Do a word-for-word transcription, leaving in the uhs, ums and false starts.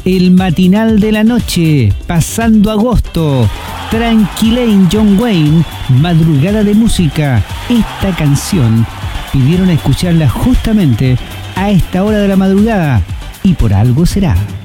El matinal de la noche, pasando agosto. Tranquilain John Wayne, madrugada de música. Esta canción pidieron escucharla justamente a esta hora de la madrugada y por algo será.